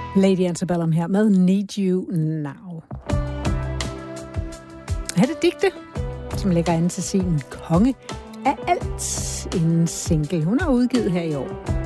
Lady Antebellum her med Need You Now. Hette Digte, som lægger an til sin konge af alt, en single, hun har udgivet her i år.